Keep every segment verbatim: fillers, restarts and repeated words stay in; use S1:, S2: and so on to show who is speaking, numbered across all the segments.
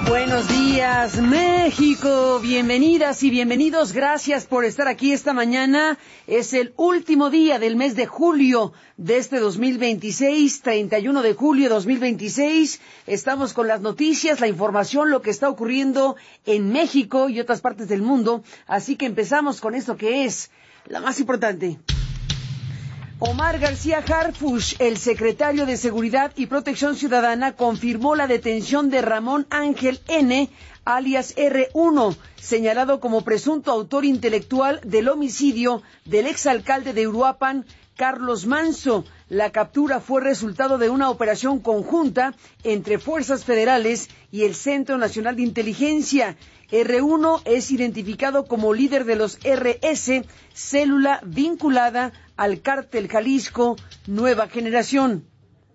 S1: Buenos días, México. Bienvenidas y bienvenidos. Gracias por estar aquí esta mañana. Es el último día del mes de julio de este dos mil veintiséis, treinta y uno de julio de dos mil veintiséis. Estamos con las noticias, la información, lo que está ocurriendo en México y otras partes del mundo. Así que empezamos con esto que es la más importante. Omar García Harfuch, el secretario de Seguridad y Protección Ciudadana, confirmó la detención de Ramón Ángel N., alias erre uno, señalado como presunto autor intelectual del homicidio del exalcalde de Uruapan, Carlos Manso. La captura fue resultado de una operación conjunta entre fuerzas federales y el Centro Nacional de Inteligencia. erre uno es identificado como líder de los erre ese, célula vinculada al Cártel Jalisco Nueva Generación.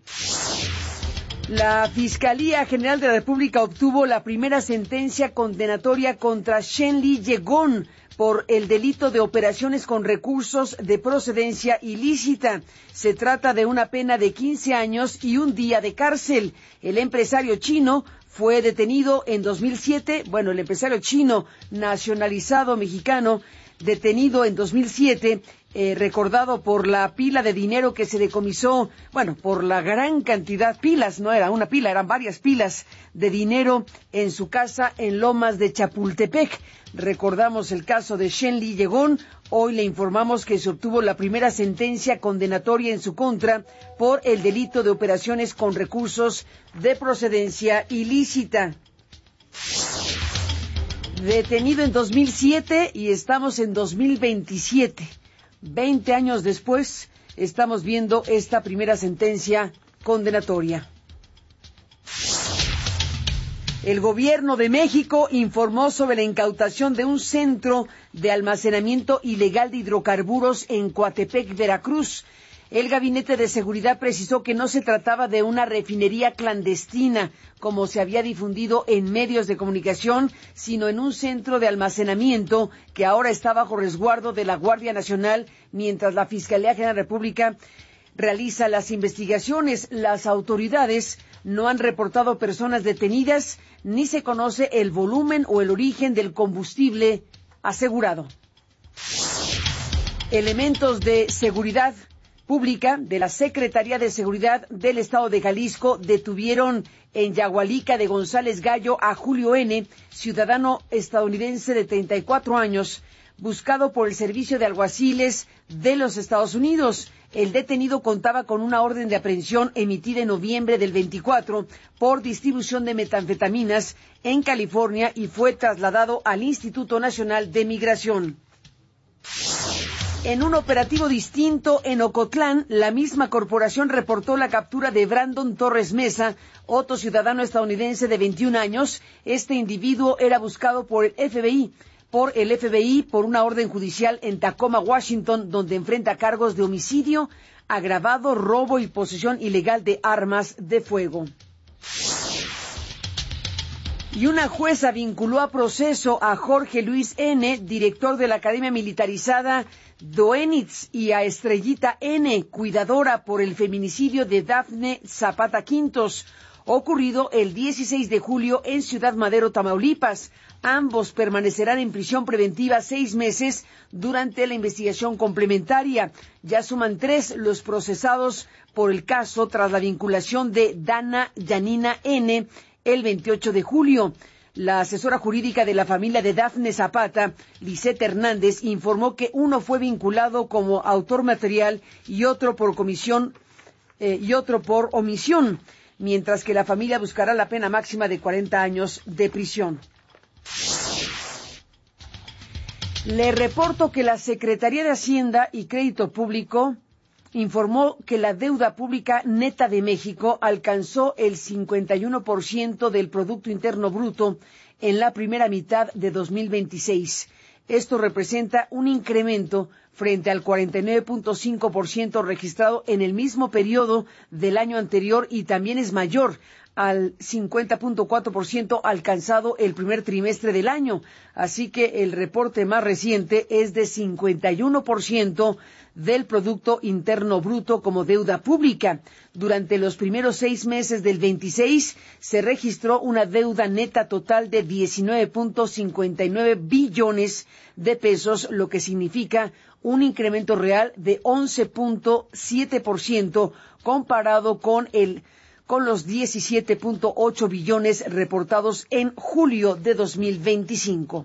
S1: La Fiscalía General de la República obtuvo la primera sentencia condenatoria contra Shenli Yegón por el delito de operaciones con recursos de procedencia ilícita. Se trata de una pena de quince años y un día de cárcel. El empresario chino fue detenido en dos mil siete, bueno, el empresario chino nacionalizado mexicano, detenido en dos mil siete, eh, recordado por la pila de dinero que se decomisó, bueno, por la gran cantidad, pilas, no era una pila, eran varias pilas de dinero en su casa en Lomas de Chapultepec. Recordamos el caso de Shenli Yegón. Hoy le informamos que se obtuvo la primera sentencia condenatoria en su contra por el delito de operaciones con recursos de procedencia ilícita. Detenido en dos mil siete y estamos en dos mil veintisiete. Veinte años después, estamos viendo esta primera sentencia condenatoria. El gobierno de México informó sobre la incautación de un centro de almacenamiento ilegal de hidrocarburos en Coatepec, Veracruz. El Gabinete de Seguridad precisó que no se trataba de una refinería clandestina, como se había difundido en medios de comunicación, sino en un centro de almacenamiento que ahora está bajo resguardo de la Guardia Nacional, mientras la Fiscalía General de la República realiza las investigaciones. Las autoridades no han reportado personas detenidas, ni se conoce el volumen o el origen del combustible asegurado. Elementos de seguridad Pública de la Secretaría de Seguridad del Estado de Jalisco detuvieron en Yagualica de González Gallo a Julio N., ciudadano estadounidense de treinta y cuatro años, buscado por el Servicio de Alguaciles de los Estados Unidos. El detenido contaba con una orden de aprehensión emitida en noviembre del veinticuatro por distribución de metanfetaminas en California y fue trasladado al Instituto Nacional de Migración. En un operativo distinto en Ocotlán, la misma corporación reportó la captura de Brandon Torres Mesa, otro ciudadano estadounidense de veintiún años. Este individuo era buscado por el F B I, por el F B I por una orden judicial en Tacoma, Washington, donde enfrenta cargos de homicidio agravado, robo y posesión ilegal de armas de fuego. Y una jueza vinculó a proceso a Jorge Luis N., director de la Academia Militarizada Doenitz, y a Estrellita N., cuidadora, por el feminicidio de Dafne Zapata Quintos, ocurrido el dieciséis de julio en Ciudad Madero, Tamaulipas. Ambos permanecerán en prisión preventiva seis meses durante la investigación complementaria. Ya suman tres los procesados por el caso tras la vinculación de Dana Yanina N., el veintiocho de julio. La asesora jurídica de la familia de Dafne Zapata, Lisette Hernández, informó que uno fue vinculado como autor material y otro por comisión eh, y otro por omisión, mientras que la familia buscará la pena máxima de cuarenta años de prisión. Le reporto que la Secretaría de Hacienda y Crédito Público informó que la deuda pública neta de México alcanzó el cincuenta y uno por ciento del Producto Interno Bruto en la primera mitad de dos mil veintiséis. Esto representa un incremento frente al cuarenta y nueve punto cinco por ciento registrado en el mismo periodo del año anterior y también es mayor al cincuenta punto cuatro por ciento alcanzado el primer trimestre del año. Así que el reporte más reciente es de cincuenta y uno por ciento del Producto Interno Bruto como deuda pública. Durante los primeros seis meses del veintiséis se registró una deuda neta total de diecinueve punto cincuenta y nueve billones de pesos, lo que significa un incremento real de once punto siete por ciento comparado con el con los diecisiete punto ocho billones reportados en julio de dos mil veinticinco.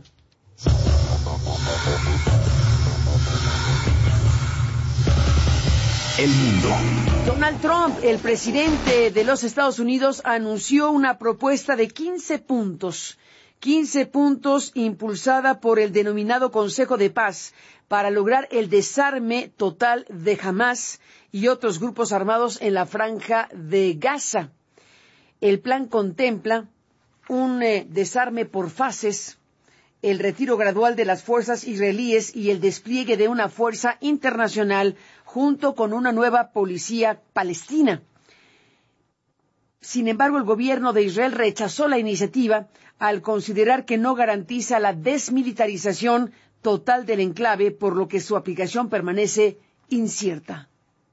S2: El mundo.
S1: Donald Trump, el presidente de los Estados Unidos, anunció una propuesta de quince puntos, quince puntos impulsada por el denominado Consejo de Paz para lograr el desarme total de Hamás y otros grupos armados en la franja de Gaza. El plan contempla un eh, desarme por fases, el retiro gradual de las fuerzas israelíes y el despliegue de una fuerza internacional junto con una nueva policía palestina. Sin embargo, el gobierno de Israel rechazó la iniciativa al considerar que no garantiza la desmilitarización total del enclave, por lo que su aplicación permanece incierta.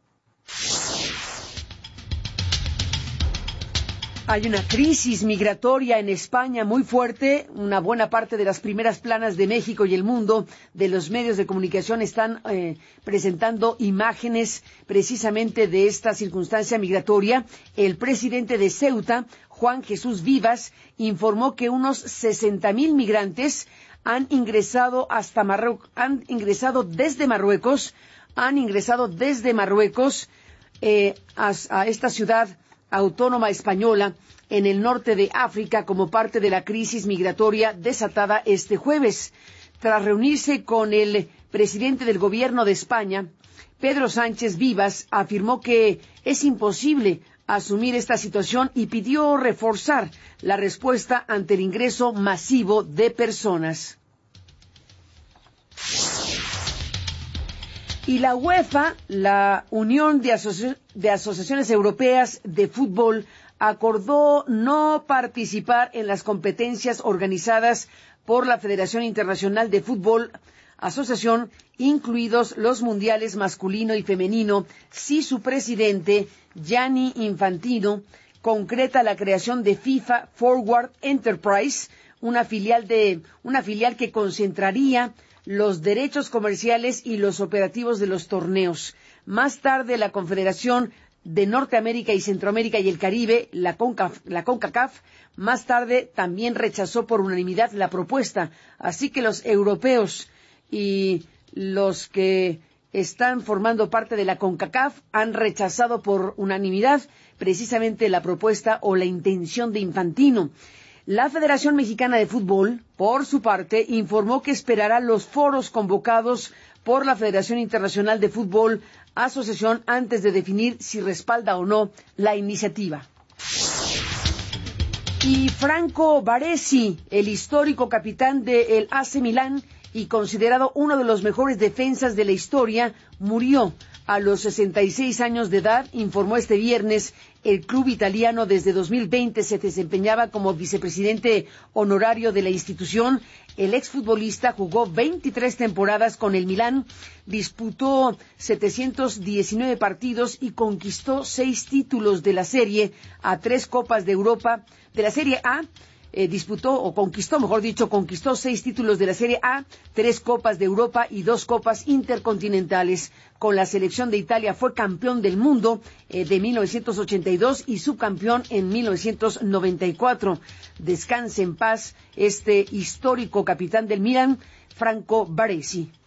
S1: Hay una crisis migratoria en España muy fuerte. Una buena parte de las primeras planas de México y el mundo de los medios de comunicación están eh, presentando imágenes precisamente de esta circunstancia migratoria. El presidente de Ceuta, Juan Jesús Vivas, informó que unos sesenta mil migrantes han ingresado hasta Marruecos, han ingresado desde Marruecos, han ingresado desde Marruecos eh, a, a esta ciudad autónoma española en el norte de África como parte de la crisis migratoria desatada este jueves. Tras reunirse con el presidente del gobierno de España, Pedro Sánchez Vivas afirmó que es imposible asumir esta situación y pidió reforzar la respuesta ante el ingreso masivo de personas. Y la UEFA, la Unión de, Asoci- de Asociaciones Europeas de Fútbol, acordó no participar en las competencias organizadas por la Federación Internacional de Fútbol, Asociación, incluidos los mundiales masculino y femenino, si su presidente, Gianni Infantino, concreta la creación de FIFA Forward Enterprise, una filial de una filial que concentraría los derechos comerciales y los operativos de los torneos. Más tarde, la Confederación de Norteamérica y Centroamérica y el Caribe, la, Conca, la CONCACAF, más tarde también rechazó por unanimidad la propuesta. Así que los europeos y los que están formando parte de la CONCACAF han rechazado por unanimidad precisamente la propuesta o la intención de Infantino. La Federación Mexicana de Fútbol, por su parte, informó que esperará los foros convocados por la Federación Internacional de Fútbol Asociación antes de definir si respalda o no la iniciativa. Y Franco Baresi, el histórico capitán del A C Milán y considerado uno de los mejores defensas de la historia, murió a los sesenta y seis años de edad, informó este viernes. El club italiano desde dos mil veinte se desempeñaba como vicepresidente honorario de la institución. El exfutbolista jugó veintitrés temporadas con el Milán, disputó setecientos diecinueve partidos y conquistó seis títulos de la Serie A, tres Copas de Europa, de la Serie A. Eh, disputó, o conquistó, mejor dicho, conquistó seis títulos de la Serie A, tres Copas de Europa y dos Copas Intercontinentales. Con la selección de Italia fue campeón del mundo eh, de mil novecientos ochenta y dos y subcampeón en mil novecientos noventa y cuatro. Descanse en paz este histórico capitán del Milan, Franco Baresi.